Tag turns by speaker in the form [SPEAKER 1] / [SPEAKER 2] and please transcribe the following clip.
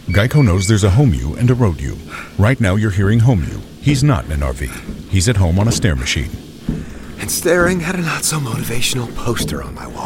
[SPEAKER 1] Geico knows there's a home you and a road you. Right now you're hearing home you. He's not in an RV. He's at home on a stair machine.
[SPEAKER 2] And staring at a not-so-motivational poster on my wall.